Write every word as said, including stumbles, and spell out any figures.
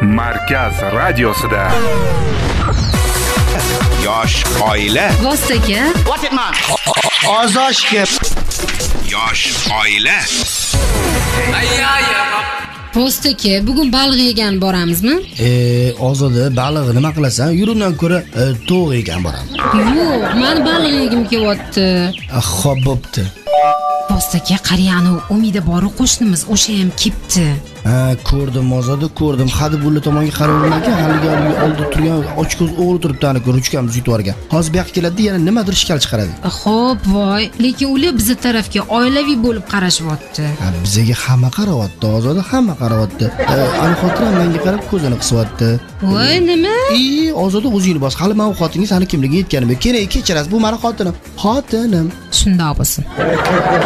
Markaz radiosida. Yosh oila. Vostaka. What it man? Ozoshga. Yosh oila. Vostaka, bugun baliq yegan boramizmi? E, Ozoda baliq nima qilasan? Yurundan ko'ra e, to'q yegan boram. Yo'q, men baliq yegim kelyapti. Xo'p, bo'pti. Vostaka, qariyani umidi bor qo'shnimiz, o'sha ham kepti. Ha, ko'rdim, Ozoda, ko'rdim. Hadib bulla tomonga qaravermagan, haligi oldi turgan ochko'z o'g'li turibdi, ana ruchkamiz yutib olgan. Hozir bu yoqqa keladi, yana nimadir ishkal chiqaradi. Xo'p, voy, lekin ular biz tarafga oilaviy bo'lib qarashyapti. Ha, bizga hamma qarayapti, Ozoda, hamma qarayapti. Ana xotiram menga qarab ko'zini qisyapti. Voy, nima? Ey, Ozoda, o'zingni bos. Hali men xotiningiz hali kimligi yetganim yo'q. Kerak, kechirasiz, bu meni xotinim. Xotinim. Shundoq bo'lsin.